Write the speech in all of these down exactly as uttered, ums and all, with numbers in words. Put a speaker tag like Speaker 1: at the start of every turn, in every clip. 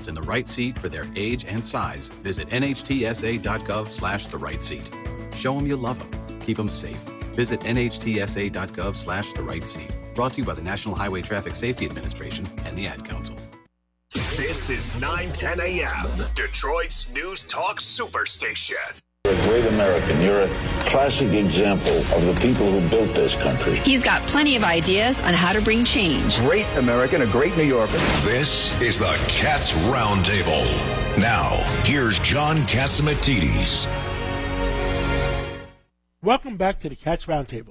Speaker 1: in the right seat for their age and size, visit nhtsa.gov slash the right seat. Show them you love them. Keep them safe. Visit nhtsa.gov slash the right seat. Brought to you by the National Highway Traffic Safety Administration and the Ad Council.
Speaker 2: This is nine ten a.m., Detroit's News Talk Superstation.
Speaker 3: You're a great American. You're a classic example of the people who built this country.
Speaker 4: He's got plenty of ideas on how to bring change.
Speaker 5: Great American, a great New Yorker.
Speaker 2: This is the Cats Roundtable. Now, here's John Catsimatidis.
Speaker 6: Welcome back to the Cats Roundtable.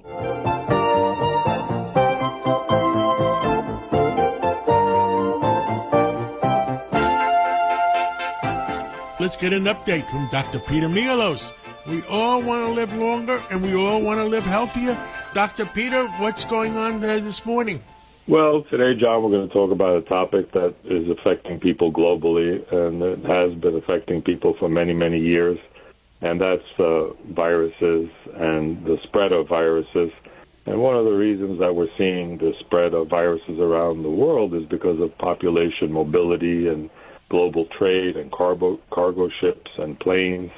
Speaker 6: Let's get an update from Doctor Peter Mialos. We all want to live longer and we all want to live healthier. Doctor Peter, what's going on there this morning?
Speaker 7: Well, today, John, we're going to talk about a topic that is affecting people globally, and it has been affecting people for many, many years, and that's uh, viruses and the spread of viruses. And one of the reasons that we're seeing the spread of viruses around the world is because of population mobility and global trade and cargo, cargo ships and planes.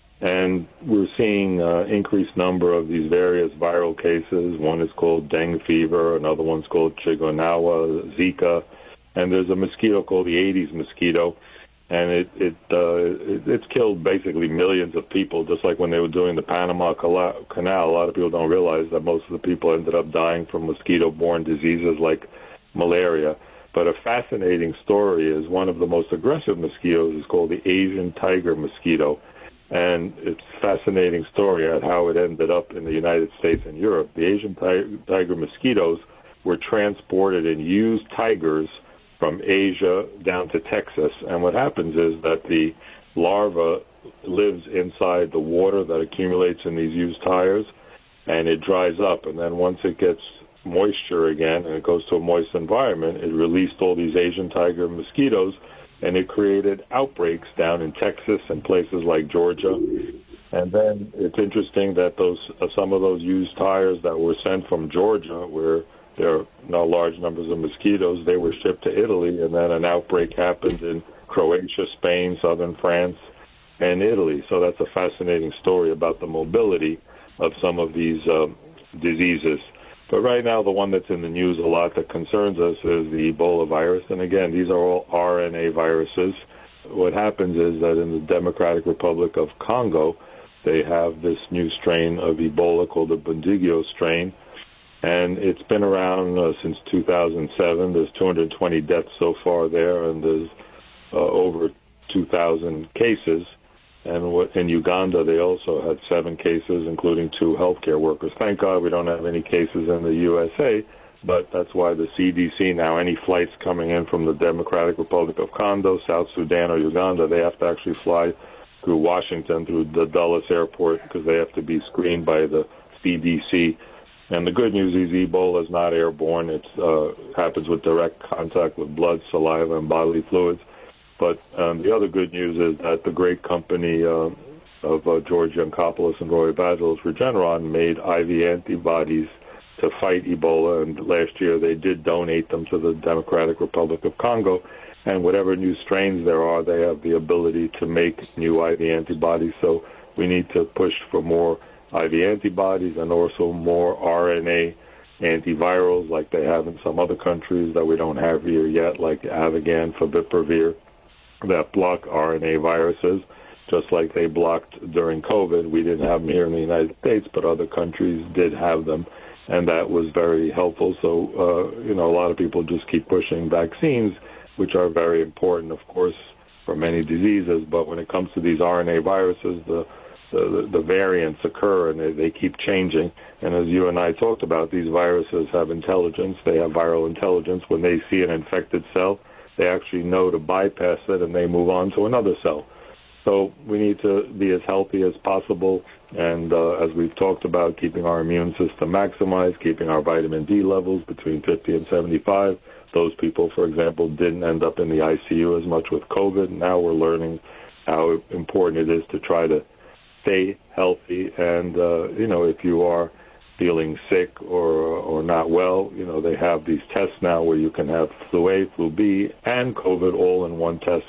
Speaker 7: And we're seeing an increased number of these various viral cases. One is called dengue fever, another one's called chikungunya, Zika, and there's a mosquito called the Aedes mosquito, and it, it, uh, it it's killed basically millions of people, just like when they were doing the Panama Canal. A lot of people don't realize that most of the people ended up dying from mosquito-borne diseases like malaria. But a fascinating story is one of the most aggressive mosquitoes is called the Asian tiger mosquito. And it's a fascinating story at how it ended up in the United States and Europe. The Asian tiger mosquitoes were transported in used tigers from Asia down to Texas. And what happens is that the larva lives inside the water that accumulates in these used tires, and it dries up. And then once it gets moisture again and it goes to a moist environment, it released all these Asian tiger mosquitoes, and it created outbreaks down in Texas and places like Georgia. And then it's interesting that those uh, some of those used tires that were sent from Georgia, where there are now large numbers of mosquitoes, they were shipped to Italy, and then an outbreak happened in Croatia, Spain, southern France, and Italy. So that's a fascinating story about the mobility of some of these uh, diseases. But right now, the one that's in the news a lot that concerns us is the Ebola virus. And again, these are all R N A viruses. What happens is that in the Democratic Republic of Congo, they have this new strain of Ebola called the Bundibugyo strain. And it's been around uh, since two thousand seven. There's two hundred twenty deaths so far there, and there's uh, over two thousand cases. And what, in Uganda, they also had seven cases, including two healthcare workers. Thank God we don't have any cases in the U S A, but that's why the C D C now, any flights coming in from the Democratic Republic of Congo, South Sudan, or Uganda, they have to actually fly through Washington, through the Dulles Airport, because they have to be screened by the C D C. And the good news is Ebola is not airborne. It uh, happens with direct contact with blood, saliva, and bodily fluids. But um, the other good news is that the great company uh, of uh, George Yancopoulos and Roy Vagelos, Regeneron, made I V antibodies to fight Ebola. And last year they did donate them to the Democratic Republic of Congo. And whatever new strains there are, they have the ability to make new I V antibodies. So we need to push for more I V antibodies and also more R N A antivirals like they have in some other countries that we don't have here yet, like Avigan, Favipiravir, that block R N A viruses, just like they blocked during COVID. We didn't have them here in the United States, but other countries did have them, and that was very helpful. So, uh, you know, a lot of people just keep pushing vaccines, which are very important, of course, for many diseases. But when it comes to these R N A viruses, the the, the variants occur, and they, they keep changing. And as you and I talked about, these viruses have intelligence. They have viral intelligence. When they see an infected cell, they actually know to bypass it, and they move on to another cell. So we need to be as healthy as possible, and uh, as we've talked about, keeping our immune system maximized, keeping our vitamin D levels between fifty and seventy-five. Those people, for example, didn't end up in the I C U as much with COVID. Now we're learning how important it is to try to stay healthy, and, uh, you know, if you are feeling sick or or not well, you know, they have these tests now where you can have flu A, flu B, and COVID all in one test